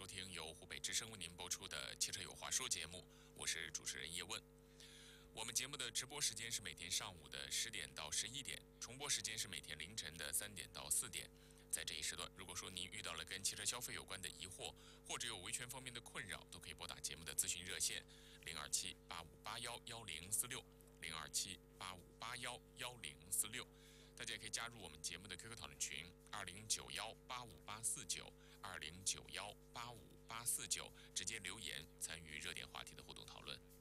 收听由湖北之声为您播出的《汽车有话说》节目，我是主持人叶问。我们节目的直播时间是每天上午的10点到11点，重播时间是每天凌晨的3点到4点。在这一时段，如果说您遇到了跟汽车消费有关的疑惑，或者有维权方面的困扰，都可以拨打节目的咨询热线027-8581-1046，027-8581-1046。大家也可以加入我们节目的 QQ 讨论群2091-85849，2091-85849，直接留言参与热点话题的互动讨论。